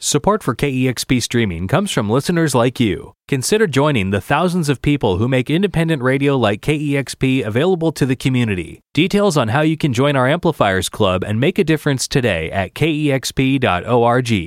Support for KEXP Streaming comes from listeners like you. Consider joining the thousands of people who make independent radio like KEXP available to the community. Details on how you can join our Amplifiers Club and make a difference today at kexp.org.